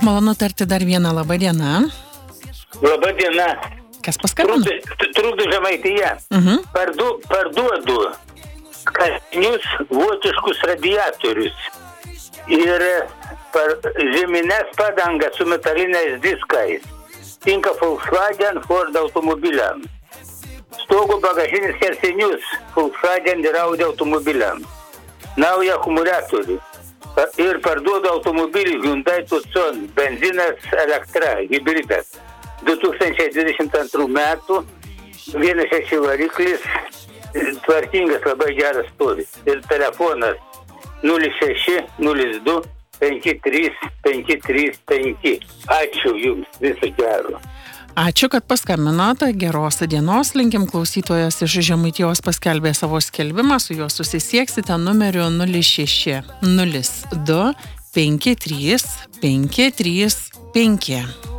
malonu tarti dar vieną labą dieną. Labą dieną. Kas paskambino? Trukdo Žemaitija. Parduodu kasinius vokiškus radiatorius ir žemines padangas su metaliniais diskais. Tinka Volkswagen Ford automobiliam. Stogo bagažinis skersinius Volkswagen ir Audi automobiliam. Naują akumuliatorių. Ir parduodu automobilį Hyundai Tucson, benzinas elektra, hybridas. 2022 metų, 1.6 variklis, tvarkingas, labai geras stovis. Ir telefonas 0602 53 535. Ačiū Jums, viso gero. Ačiū, kad paskambinote. Geros dienos. Linkim, klausytojas iš Žemaitijos paskelbė savo skelbimą. Su juo susisieksite numeriu 0602 53 535.